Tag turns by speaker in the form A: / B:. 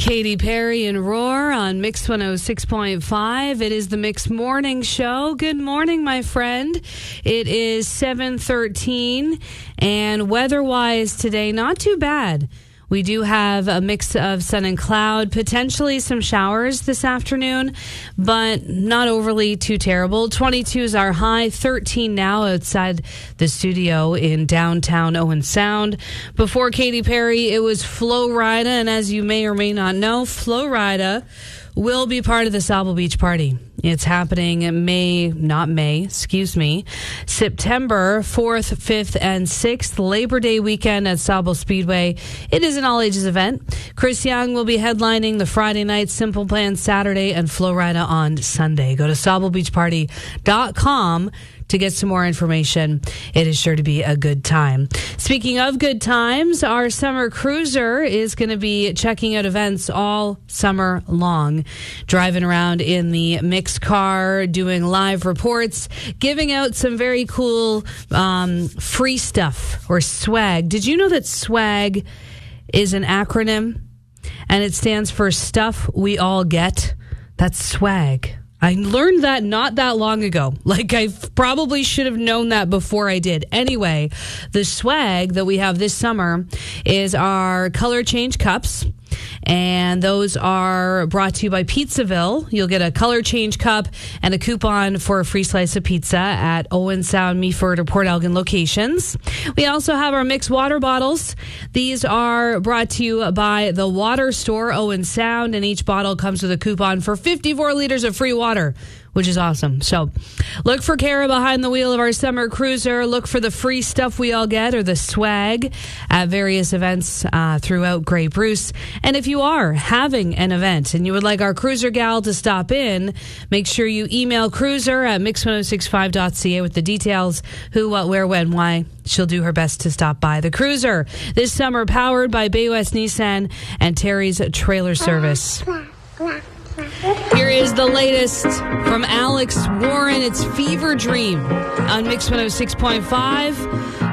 A: Katy Perry and Roar on Mix 106.5. It is the Mix Morning Show. Good morning, my friend. It is 7:13, and weather-wise today, not too bad. We do have a mix of sun and cloud, potentially some showers this afternoon, but not overly too terrible. 22 is our high, 13 now outside the studio in downtown Owen Sound. Before Katy Perry, it was Flo Rida, and as you may or may not know, Flo Rida will be part of the Sauble Beach Party. It's happening September 4th, 5th, and 6th, Labor Day weekend at Sauble Speedway. It is an all-ages event. Chris Young will be headlining the Friday night, Simple Plan Saturday, and Flo Rida on Sunday. Go to SaubleBeachParty.com to get some more information. It is sure to be a good time. Speaking of good times, our summer cruiser is going to be checking out events all summer long, driving around in the mixed car, doing live reports, giving out some very cool free stuff or swag. Did you know that swag is an acronym and it stands for Stuff We All Get? That's swag. I learned that not that long ago. Like, I probably should have known that before I did. Anyway, the swag that we have this summer is our color change cups. And those are brought to you by Pizzaville. You'll get a color change cup and a coupon for a free slice of pizza at Owen Sound, Meaford, or Port Elgin locations. We also have our mixed water bottles. These are brought to you by the Water Store, Owen Sound, and each bottle comes with a coupon for 54 liters of free water, which is awesome. So look for Kara behind the wheel of our summer cruiser. Look for the free stuff we all get, or the swag, at various events throughout Grey Bruce. And if you are having an event and you would like our cruiser gal to stop in, make sure you email cruiser at mix1065.ca with the details: who, what, where, when, why. She'll do her best to stop by. The cruiser this summer, powered by Bay West Nissan and Terry's Trailer Service. Here is the latest from Alex Warren. It's Fever Dream on Mix 106.5.